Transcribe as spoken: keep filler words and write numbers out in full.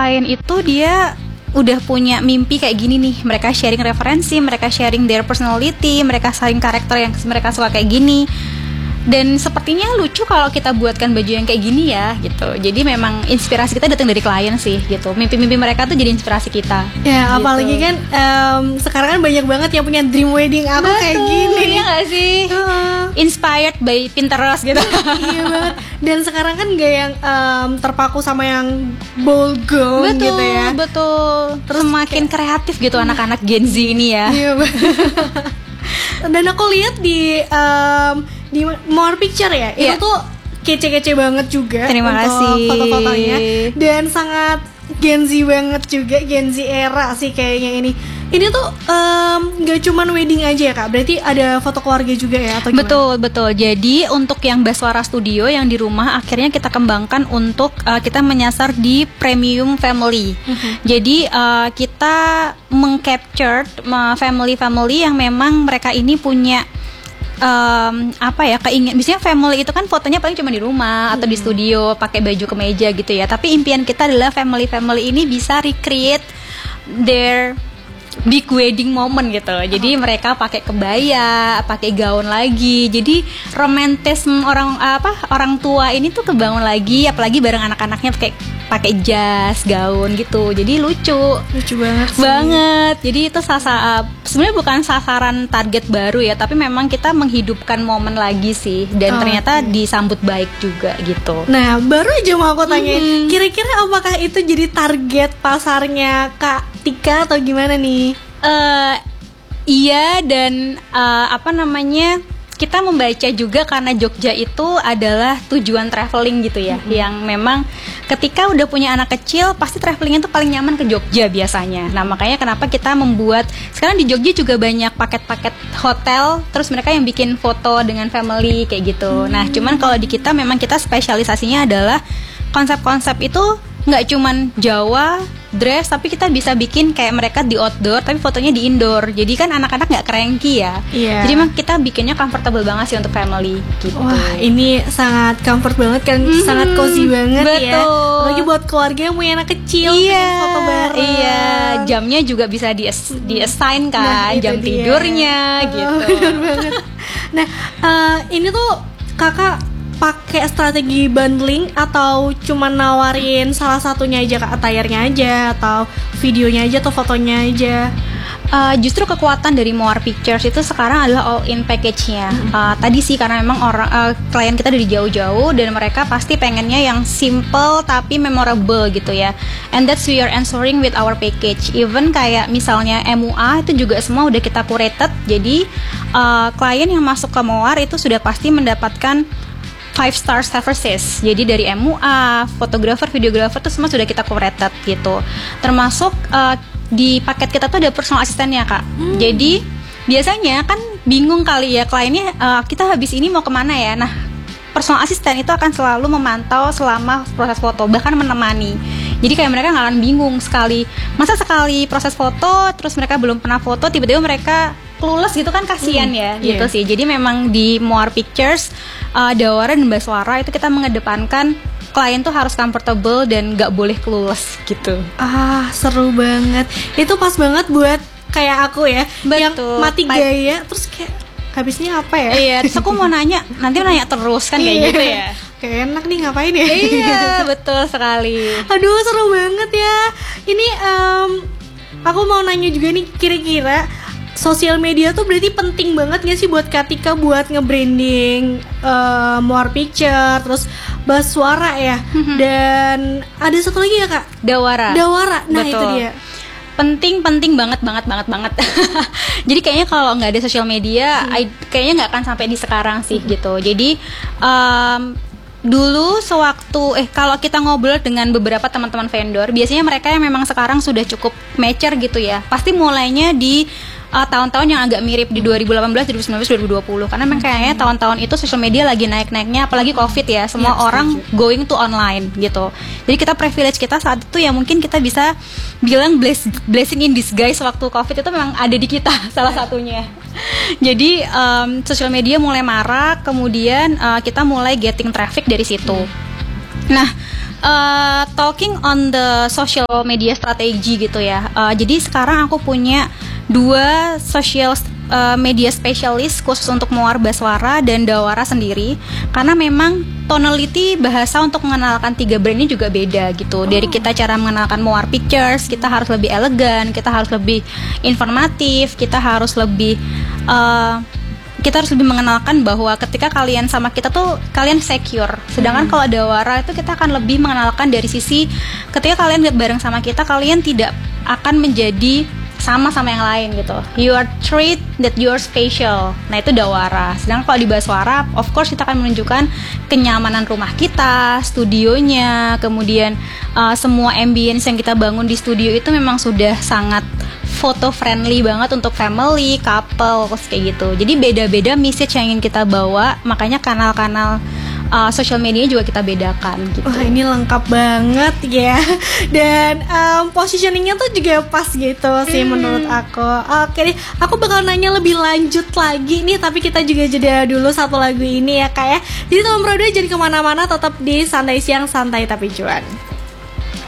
klien itu dia udah punya mimpi kayak gini nih, mereka sharing referensi, mereka sharing their personality, mereka sharing karakter yang mereka suka kayak gini. Dan sepertinya lucu kalau kita buatkan baju yang kayak gini ya gitu. Jadi memang inspirasi kita datang dari klien sih gitu. Mimpi-mimpi mereka tuh jadi inspirasi kita. Ya gitu. apalagi kan um, sekarang kan banyak banget yang punya dream wedding aku. Betul, kayak gini. Iya gak sih? Uh. Inspired by Pinterest gitu. Iya banget. Dan sekarang kan gak yang um, terpaku sama yang bold gown betul, gitu ya. Betul. Terus makin kayak, kreatif gitu anak-anak Gen Z ini ya. Iya Dan aku lihat di um, di More Picture ya, yeah. itu tuh kece-kece banget juga. Terima untuk kasih. Foto-fotonya dan sangat Gen Z banget juga, Gen Z era sih kayaknya ini. Ini tuh nggak um, cuman wedding aja ya Kak, berarti ada foto keluarga juga ya atau gimana? Betul betul. Jadi untuk yang Baswara Studio yang di rumah akhirnya kita kembangkan untuk uh, kita menyasar di premium family. Uh-huh. Jadi uh, kita mengcapture uh, family-family yang memang mereka ini punya Um, apa ya keingin, biasanya family itu kan fotonya paling cuma di rumah hmm. atau di studio pakai baju kemeja gitu ya. Tapi impian kita adalah family-family ini bisa recreate their big wedding moment gitu. Jadi oh. mereka pakai kebaya, pakai gaun lagi. Jadi romantisme orang apa orang tua ini tuh kebangun lagi, apalagi bareng anak-anaknya pakai pakai jas, gaun gitu. Jadi lucu. Lucu banget sih. Banget. Jadi itu sasa sebenarnya bukan sasaran target baru ya, tapi memang kita menghidupkan momen lagi sih dan oh, ternyata okay. disambut baik juga gitu. Nah, baru aja mau aku tanyain, mm-hmm. kira-kira apakah itu jadi target pasarnya Kak Tika atau gimana nih? Uh, iya dan uh, apa namanya? Kita membaca juga karena Jogja itu adalah tujuan traveling gitu ya, mm-hmm. yang memang ketika udah punya anak kecil pasti travelingnya tuh paling nyaman ke Jogja biasanya. Nah makanya kenapa kita membuat sekarang di Jogja juga banyak paket-paket hotel, terus mereka yang bikin foto dengan family kayak gitu. Mm-hmm. Nah cuman kalau di kita memang kita spesialisasinya adalah konsep-konsep itu nggak cuman Jawa dress, tapi kita bisa bikin kayak mereka di outdoor tapi fotonya di indoor. Jadi kan anak-anak nggak cranky ya. Yeah. Jadi emang kita bikinnya comfortable banget sih untuk family gitu. Wah ini sangat comfort banget kan, mm-hmm. sangat cozy banget. Betul. Ya. Apalagi buat keluarga yang punya anak kecil, iya. foto bareng. Iya. Jamnya juga bisa di di assign kan, nah, jam dia. tidurnya oh, gitu. Benar banget. Nah uh, ini tuh kakak pakai strategi bundling atau cuma nawarin salah satunya aja Kak, attire-nya aja atau videonya aja atau fotonya aja? Uh, justru kekuatan dari More Pictures itu sekarang adalah all in package-nya. Mm-hmm. Uh, tadi sih karena memang orang uh, klien kita dari jauh-jauh dan mereka pasti pengennya yang simple tapi memorable gitu ya. And that's we are answering with our package. Even kayak misalnya M U A itu juga semua udah kita curated. Jadi uh, klien yang masuk ke More itu sudah pasti mendapatkan five star services. Jadi dari M U A, fotografer, videografer itu semua sudah kita curated gitu. Termasuk uh, di paket kita tuh ada personal asistennya Kak. Hmm. Jadi biasanya kan bingung kali ya kliennya uh, kita habis ini mau kemana ya. Nah personal asisten itu akan selalu memantau selama proses foto, bahkan menemani. Jadi kayak mereka nggak akan bingung sekali. Masa sekali proses foto terus mereka belum pernah foto, tiba-tiba mereka clueless gitu kan, kasihan hmm, ya gitu yeah. sih. Jadi memang di More Pictures, uh, Dawara dan Baswara itu kita mengedepankan klien tuh harus comfortable dan nggak boleh clueless gitu. Ah seru banget. Itu pas banget buat kayak aku ya. Betul. Yang mati gaya terus kayak habisnya apa ya? Iya. Terus aku mau nanya, nanti nanya terus kan kayak gitu ya. Kayak enak nih ngapain ya? Iya betul sekali. Aduh seru banget ya. Ini um, aku mau nanya juga nih, kira-kira sosial media tuh berarti penting banget gak sih buat Katika buat nge-branding uh, More Picture, terus Baswara ya, mm-hmm. dan ada satu lagi ya Kak? Dawara. Dawara, nah betul. Itu dia. Penting, penting banget, banget, banget, banget. Jadi kayaknya kalau nggak ada sosial media, hmm. I, kayaknya nggak akan sampai di sekarang sih hmm. gitu. Jadi um, dulu sewaktu eh kalau kita ngobrol dengan beberapa teman-teman vendor, biasanya mereka yang memang sekarang sudah cukup mature gitu ya, pasti mulainya di Uh, tahun-tahun yang agak mirip di dua ribu delapan belas, dua ribu sembilan belas, dua ribu dua puluh. Karena memang kayaknya tahun-tahun itu sosial media lagi naik-naiknya, apalagi Covid ya, semua ya, orang setuju. Going to online gitu. Jadi kita privilege kita saat itu ya mungkin kita bisa bilang bless, blessing in disguise waktu Covid itu memang ada di kita salah satunya. Jadi um, sosial media mulai marak, kemudian uh, kita mulai getting traffic dari situ. Nah uh, talking on the social media strategy gitu ya. Uh, jadi sekarang aku punya dua social uh, media spesialis khusus untuk Muar Baswara dan Dawara sendiri, karena memang tonality bahasa untuk mengenalkan tiga brand ini juga beda gitu. Dari kita cara mengenalkan Muar Pictures, kita harus lebih elegan, kita harus lebih informatif, kita harus lebih uh, kita harus lebih mengenalkan bahwa ketika kalian sama kita tuh kalian secure. Sedangkan hmm. kalau Dawara itu kita akan lebih mengenalkan dari sisi ketika kalian bareng sama kita, kalian tidak akan menjadi sama sama yang lain gitu. You are treat that you are special. Nah itu Dawara. Sedangkan kalau di Baswara, of course kita akan menunjukkan kenyamanan rumah kita, studionya, kemudian uh, semua ambience yang kita bangun di studio itu memang sudah sangat photo friendly banget untuk family, couple, kayak gitu. Jadi beda-beda message yang ingin kita bawa, makanya kanal-kanal uh, social media juga kita bedakan gitu. Wah, ini lengkap banget ya. Dan um, positioningnya tuh juga pas gitu sih hmm. menurut aku. Oke deh, aku bakal nanya lebih lanjut lagi nih, tapi kita juga jeda dulu satu lagu ini ya Kak ya. Jadi teman Pro dua jangan kemana-mana, tetap di Santai Siang Santai Tapi Cuan.